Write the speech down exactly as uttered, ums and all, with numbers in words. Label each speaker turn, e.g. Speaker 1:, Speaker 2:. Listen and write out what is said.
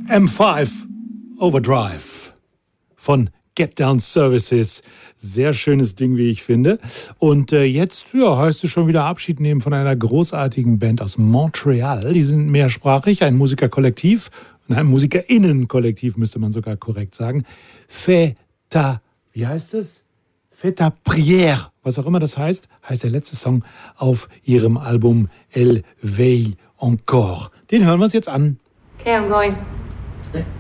Speaker 1: M fünf Overdrive von Get Down Services. Sehr schönes Ding, wie ich finde. Und äh, jetzt ja, heißt es schon wieder Abschied nehmen von einer großartigen Band aus Montreal. Die sind mehrsprachig, ein Musikerkollektiv, ein MusikerInnenkollektiv, müsste man sogar korrekt sagen. Fais ta, wie heißt es? Fais ta prière, was auch immer das heißt, heißt der letzte Song auf ihrem Album Elle veille encore. Den hören wir uns jetzt an.
Speaker 2: Okay, I'm going.